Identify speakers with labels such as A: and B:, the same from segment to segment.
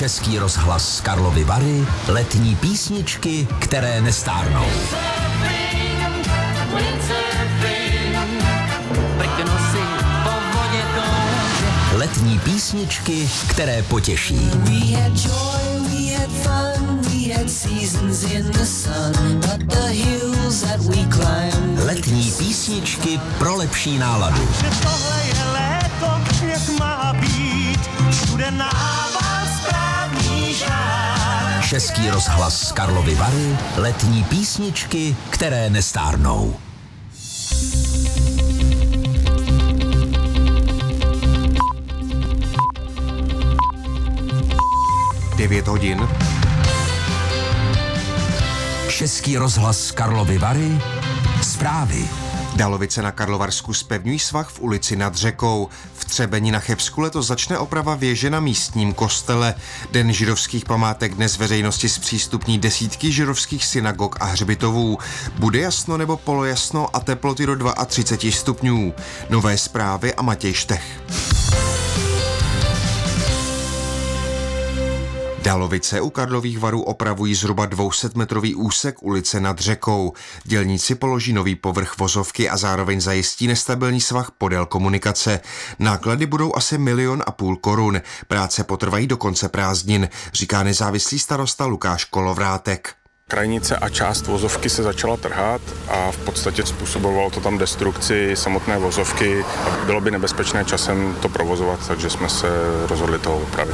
A: Český rozhlas Karlovy Vary, letní písničky, které nestárnou. Letní písničky, které potěší. Letní písničky pro lepší náladu.
B: Tohle je léto, jak má být, všude nával správný žár.
A: Český rozhlas Karlovy Vary, letní písničky, které nestárnou.
C: Devět hodin.
A: Český rozhlas Karlovy Vary, zprávy.
C: Dalovice na Karlovarsku zpevňují svah v ulici Nad Řekou. V Třebeni na Chebsku letos začne oprava věže na místním kostele. Den židovských památek dnes veřejnosti zpřístupní desítky židovských synagog a hřbitovů. Bude jasno nebo polojasno a teploty do 32 stupňů. Nové zprávy a Matěj Štech. Dalovice u Karlových Varů opravují zhruba 200metrový úsek ulice Nad Řekou. Dělníci položí nový povrch vozovky a zároveň zajistí nestabilní svah podél komunikace. Náklady budou asi 1,5 milionu korun. Práce potrvají do konce prázdnin, říká nezávislý starosta Lukáš Kolovrátek.
D: Krajnice a část vozovky se začala trhat a v podstatě způsobovalo to tam destrukci samotné vozovky a bylo by nebezpečné časem to provozovat, takže jsme se rozhodli toho opravit.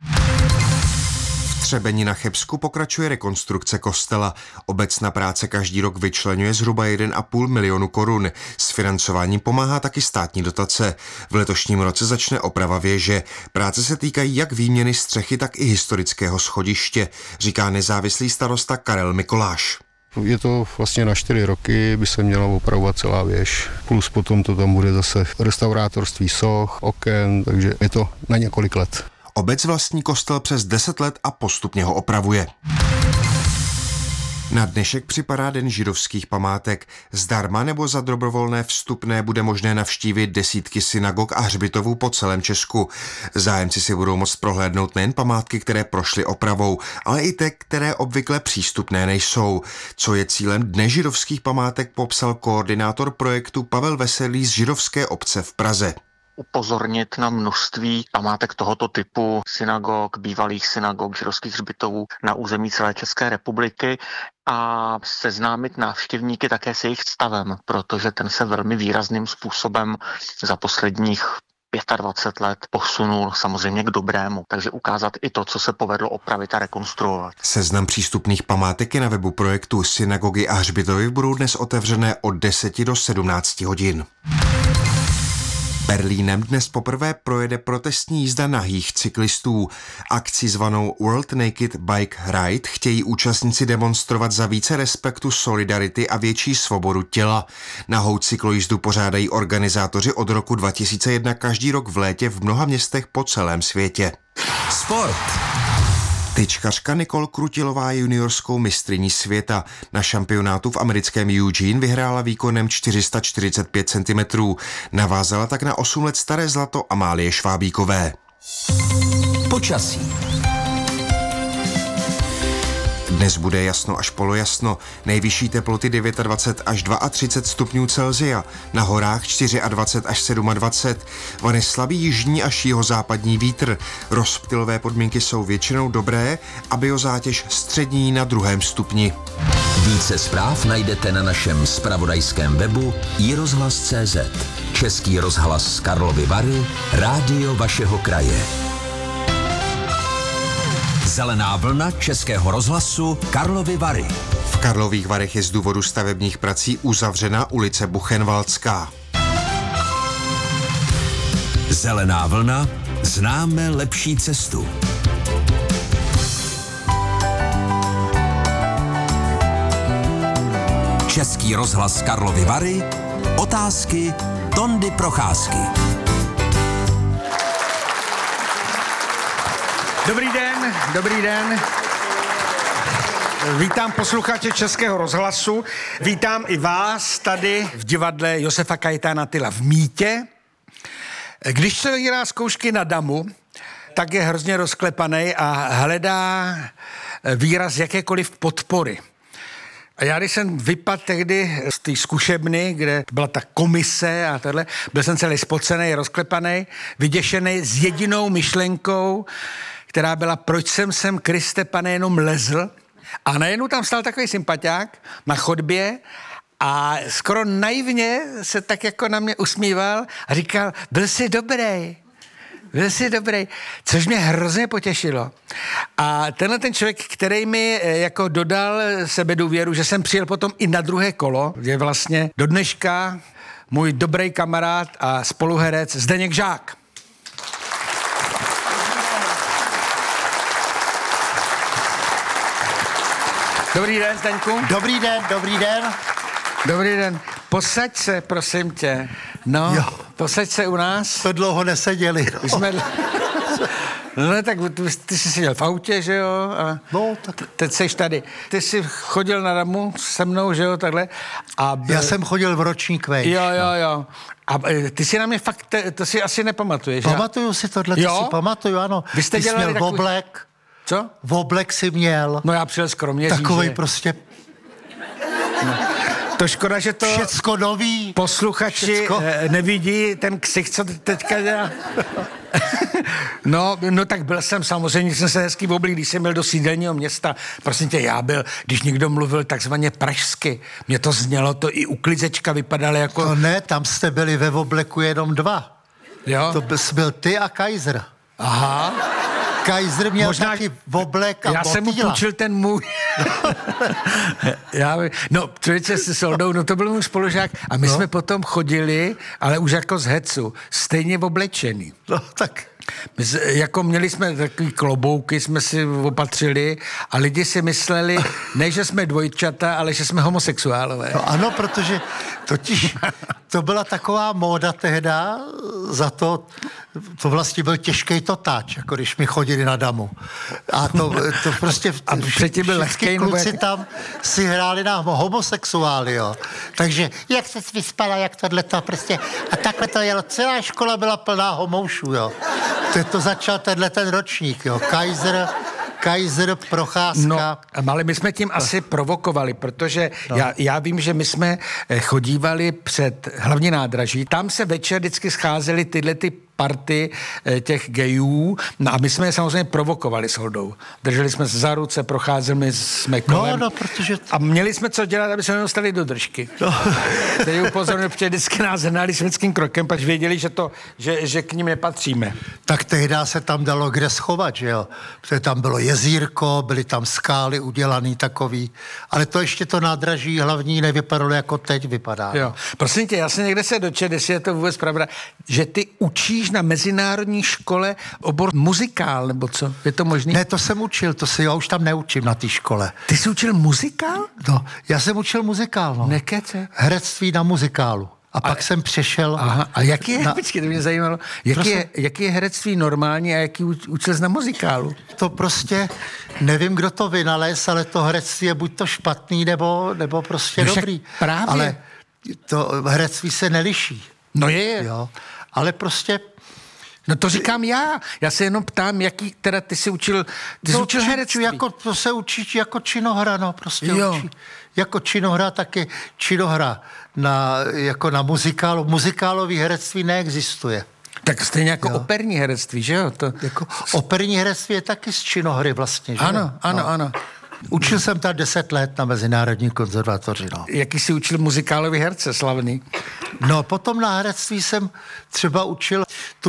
C: V Třebeni na Chebsku pokračuje rekonstrukce kostela. Obec na práce každý rok vyčleňuje zhruba 1,5 milionu korun. S financováním pomáhá taky státní dotace. V letošním roce začne oprava věže. Práce se týkají jak výměny střechy, tak i historického schodiště, říká nezávislý starosta Karel Mikoláš.
E: Je to vlastně na 4 roky, by se měla opravovat celá věž. Plus potom to tam bude zase restaurátorství soch, oken, takže je to na několik let.
C: Obec vlastní kostel přes 10 let a postupně ho opravuje. Na dnešek připadá Den židovských památek. Zdarma nebo za dobrovolné vstupné bude možné navštívit desítky synagog a hřbitovů po celém Česku. Zájemci si budou moct prohlédnout nejen památky, které prošly opravou, ale i ty, které obvykle přístupné nejsou. Co je cílem Dne židovských památek, popsal koordinátor projektu Pavel Veselý z židovské obce v Praze.
F: Upozornit na množství památek tohoto typu, synagog, bývalých synagog, židovských hřbitovů na území celé České republiky a seznámit návštěvníky také s jejich stavem, protože ten se velmi výrazným způsobem za posledních 25 let posunul samozřejmě k dobrému, takže ukázat i to, co se povedlo opravit a rekonstruovat.
C: Seznam přístupných památek je na webu projektu. Synagogy a hřbitovy budou dnes otevřené od 10 do 17 hodin. Berlínem dnes poprvé projede protestní jízda nahých cyklistů. Akci zvanou World Naked Bike Ride chtějí účastníci demonstrovat za více respektu, solidarity a větší svobodu těla. Nahou cyklojízdu pořádají organizátoři od roku 2001 každý rok v létě v mnoha městech po celém světě.
A: Sport.
C: Tyčkařka Nicole Krutilová je juniorskou mistryní světa. Na šampionátu v americkém Eugene vyhrála výkonem 445 cm. Navázala tak na 8 let staré zlato Amálie Švábíkové.
A: Počasí.
C: Dnes bude jasno až polojasno, nejvyšší teploty 29 až 32 stupňů Celsia, na horách 24 až 27, vane slabý jižní až jihozápadní vítr. Rozptylové podmínky jsou většinou dobré a biozátěž střední na 2. stupni.
A: Více zpráv najdete na našem zpravodajském webu iRozhlas.cz. Český rozhlas Karlovy Vary, rádio vašeho kraje. Zelená vlna Českého rozhlasu Karlovy Vary.
C: V Karlových Varech je z důvodu stavebních prací uzavřena ulice Buchenwaldská.
A: Zelená vlna, známe lepší cestu. Český rozhlas Karlovy Vary, otázky Tondy Procházky.
G: Dobrý den. Vítám posluchače Českého rozhlasu. Vítám i vás tady v divadle Josefa Kajetána Tyla v Mýtě. Když se vydírá zkoušky na damu, tak je hrozně rozklepaný a hledá výraz jakékoliv podpory. A já, když jsem vypadl tehdy z té zkušebny, kde byla ta komise a tohle, byl jsem celý spocený, rozklepaný, vyděšený s jedinou myšlenkou, která byla, proč jsem sem, Kriste Pane, jenom lezl. A najednou tam stál takový sympatiák na chodbě a skoro naivně se tak jako na mě usmíval a říkal, byl jsi dobrý, což mě hrozně potěšilo. A tenhle ten člověk, který mi jako dodal sebedůvěru, že jsem přijel potom i na druhé kolo, je vlastně do dneška můj dobrý kamarád a spoluherec Zdeněk Žák. Dobrý den, Zdeňku.
H: Dobrý den.
G: Dobrý den. Posaď se, prosím tě. No, jo. Posaď se u nás.
H: To dlouho neseděli. No.
G: No tak ty jsi seděl v autě, že jo? A
H: no, tak.
G: Teď seš tady. Ty jsi chodil na Damu se mnou, že jo, takhle.
H: Já jsem chodil v ročník vejš.
G: Jo. A ty si na mě fakt, to si asi nepamatuješ.
H: Pamatuju si tohle, to si pamatuju, ano.
G: Vy jste dělali
H: měl
G: takový...
H: oblek.
G: Co?
H: V oblek si měl.
G: No já přijel skromně
H: takovej prostě...
G: No. To škoda, že to
H: všecko nový.
G: Posluchači nevidí ten ksich, co teďka dělá. No tak byl jsem samozřejmě, jsem se hezky oblík, když jsem měl do sídelního města. Prosím tě, já byl, když někdo mluvil takzvaně pražsky, mě to znělo, to i uklizečka vypadalo jako...
H: To ne, tam jste byli ve obleku jenom dva.
G: Jo?
H: To byl ty a Kaiser.
G: Aha.
H: Kaiser měl možná taky oblek a
G: já jsem mu půjčil ten můj. No, člověče se Soldou, no to byl můj spolužák a my jsme potom chodili, ale už jako z hecu, stejně oblečený.
H: No, tak...
G: Jako měli jsme takový klobouky, jsme si opatřili a lidi si mysleli, ne, že jsme dvojčata, ale že jsme homosexuálové.
H: No ano, protože totiž to byla taková móda tehda, za to vlastně byl těžký totáč, jako když mi chodili na Damu. A to prostě
G: a předtím byl lehkej,
H: kluci tam si hráli na homosexuály, jo. Takže jak se vyspala, jak tohleto prostě. A takhle to jelo. Celá škola byla plná homoušů, jo. To začal ten ročník, jo. Kaiser, Procházka.
G: No, ale my jsme tím asi provokovali, protože já vím, že my jsme chodívali před hlavní nádraží. Tam se večer vždycky scházely tyhle ty party těch gejů, no a my jsme je samozřejmě provokovali s Holdou. Drželi jsme se za ruce, procházeli jsme kolem.
H: No, protože...
G: A měli jsme co dělat, aby jsme nedostali do držky. No. Teď upozorňuji, protože vždycky nás hnali švédským krokem, protože věděli, že k ním nepatříme.
H: Tak tehdy se tam dalo kde schovat, že jo? Protože tam bylo jezírko, byly tam skály udělaný takový, ale to ještě to nádraží hlavní nevypadalo, jako teď vypadá.
G: Jo. Prosím tě, já jsem někde se dočetl, jestli je to vůbec pravda, že ty učíš na mezinárodní škole obor muzikál, nebo co? Je to možný?
H: Ne, to jsem učil, já už tam neučím na té škole.
G: Ty jsi učil muzikál?
H: No, já jsem učil muzikál, no.
G: Nekece.
H: Herectví na muzikálu. A pak jsem přešel...
G: Aha, a jaký je, počkej, to mě zajímalo, jaký je herectví normální a jaký učil jsi na muzikálu?
H: To prostě, nevím, kdo to vynalez, ale to herectví je buď to špatný, nebo prostě dobrý.
G: Právě.
H: Ale to herectví se neliší.
G: No je.
H: Jo, ale prostě...
G: No to říkám já. Já se jenom ptám, jaký, teda ty jsi učil herectví.
H: To se učí jako činohra, no prostě učí. Jako činohra, taky činohra jako na muzikálu. Muzikálový herectví neexistuje.
G: Tak stejně jako operní herectví, že jo?
H: Jako operní herectví je taky z činohry vlastně, že?
G: Ano.
H: Učil jsem tam 10 let na Mezinárodní konzervatoři, no.
G: Jaký jsi učil muzikálový herce slavný?
H: No, potom na herectví jsem třeba učil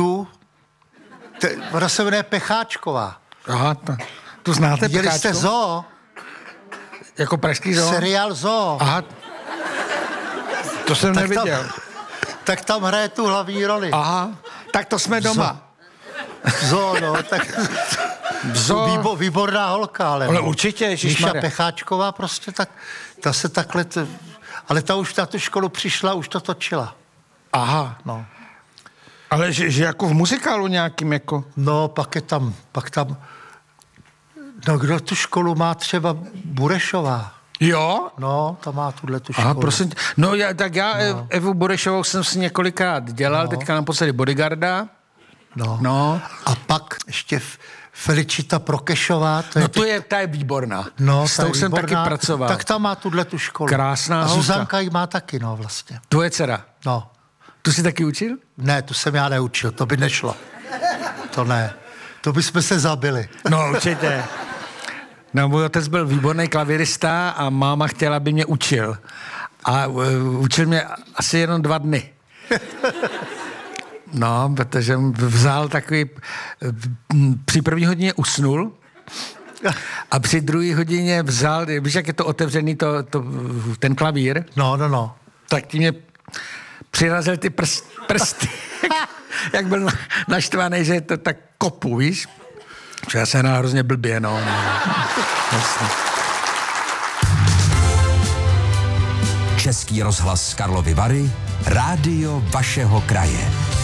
H: ona se jmenuje Pecháčková.
G: Aha, tu znáte
H: Viděli
G: Pecháčku?
H: jste Zoo?
G: Jako pražský Zoo?
H: Seriál Zoo.
G: Aha, to jsem neviděl.
H: Tak tam hraje tu hlavní roli.
G: Aha, tak to jsme doma.
H: Zoo, no, tak... Výborná holka, ale
G: určitě,
H: ježišmarja. Míša Pecháčková prostě tak, ta se takhle, ale ta už na tu školu přišla, už to točila.
G: Aha.
H: No.
G: Ale že jako v muzikálu nějakým jako?
H: No, pak tam, no kdo tu školu má, třeba Burešová.
G: Jo?
H: No, ta má tu školu.
G: Aha, prosím. No, já Evu Burešovou jsem si několikrát dělal, teďka naposledy Bodyguarda. No.
H: A pak ještě Felicita Prokešová.
G: Ta je výborná.
H: No,
G: s tou jsem taky pracoval.
H: Tak ta má tu školu.
G: Krásná holka.
H: A Zuzanka ji má taky, vlastně.
G: Tvoje dcera?
H: No.
G: Tu jsi taky učil?
H: Ne, tu jsem já neučil, to by nešlo. To ne. To bychom se zabili.
G: No, určitě. No, můj otec byl výborný klavirista a máma chtěla, aby mě učil. A učil mě asi jenom 2 dny. No, protože vzal takový... Při první hodině usnul a při druhé hodině vzal, víš, jak je to otevřený, ten klavír?
H: No.
G: Tak ti mě přirazil ty prsty, jak byl naštvaný, že to tak kopu, víš? Já se hrál hrozně blbě, no. Jasně.
A: Český rozhlas Karlovy Vary, rádio vašeho kraje.